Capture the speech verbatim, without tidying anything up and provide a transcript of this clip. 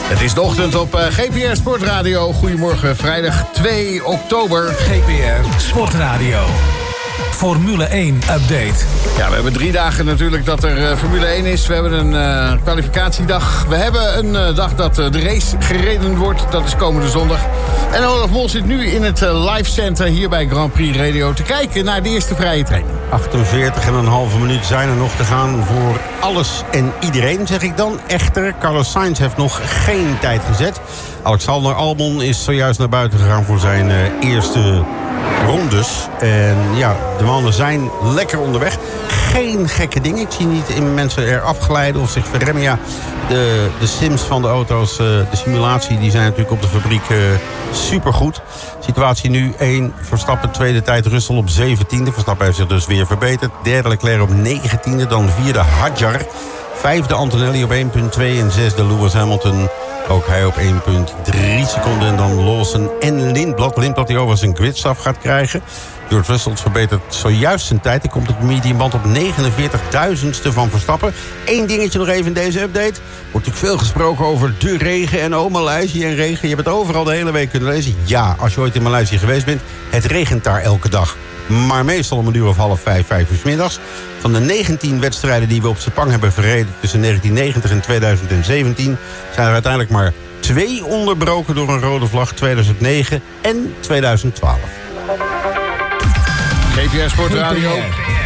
Het is de ochtend op uh, G P R Sportradio. Goedemorgen, vrijdag twee oktober. G P R Sportradio. Formule één update. Ja, we hebben drie dagen natuurlijk dat er uh, Formule één is. We hebben een uh, kwalificatiedag. We hebben een uh, dag dat uh, de race gereden wordt. Dat is komende zondag. En Olaf Mol zit nu in het uh, live center hier bij Grand Prix Radio te kijken naar de eerste vrije training. achtenveertig en een halve minuut zijn er nog te gaan voor alles en iedereen, zeg ik dan. Echter, Carlos Sainz heeft nog geen tijd gezet. Alexander Albon is zojuist naar buiten gegaan voor zijn uh, eerste rondes. En ja, de mannen zijn lekker onderweg. Geen gekke dingen. Ik zie niet in mensen er afglijden of zich verremmen. Ja, de, de sims van de auto's, uh, de simulatie, die zijn natuurlijk op de fabriek uh, supergoed. Situatie nu één. Verstappen tweede tijd, Russell op zeventiende. Verstappen heeft zich dus weer verbeterd. Derde Leclerc op negentiende. Dan vierde Hadjar. Vijfde Antonelli op één komma twee. En zesde Lewis Hamilton. Ook hij op één komma drie seconden. En dan Lawson en Lindblad. Lindblad die overigens een gridstraf gaat krijgen. George Russell verbetert zojuist zijn tijd. Hij komt op de mediumband op negenenveertigduizendste van Verstappen. Eén dingetje nog even in deze update. Wordt natuurlijk veel gesproken over de regen en oh Maleisië en regen. Je hebt het overal de hele week kunnen lezen. Ja, als je ooit in Maleisië geweest bent, het regent daar elke dag. Maar meestal om een uur of half vijf, vijf uur 's middags. Van de negentien wedstrijden die we op Sepang hebben verreden tussen negentien negentig en tweeduizend zeventien... zijn er uiteindelijk maar twee onderbroken door een rode vlag, tweeduizend negen en tweeduizend twaalf. G P R Sportradio.